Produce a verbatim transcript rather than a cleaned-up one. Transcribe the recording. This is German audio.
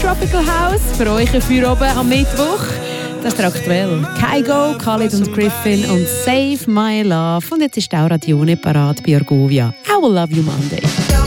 Tropical House für euch für oben am Mittwoch. Das ist aktuell. Kygo, Khalid und Griffin und Save My Love. Und jetzt ist auch Radio parat bei Argovia. I will love you Monday.